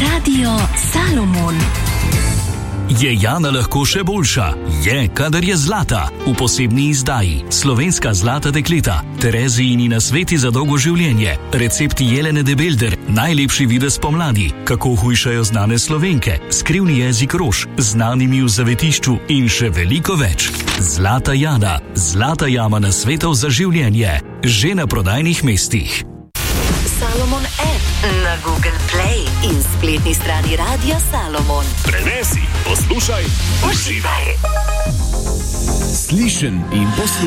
Radio Salomon. Je Jana lahko še boljša? Je, kadar je zlata. V posebni izdaji Slovenska zlata dekleta, Terezijini nasveti za dolgo življenje, recepti Jelene de Belder, najlepši videz pomladi, kako hujšajo znane Slovenke, skrivni jezik rož, znanimi v zavetišču in še veliko več. Zlata Jana, zlata jama nasvetov za življenje, že na prodajnih mestih. Salomon app na Google Play in spletni strani Radia Salomon. Prenesi, poslušaj, uživaj. Slišen in poslušaj.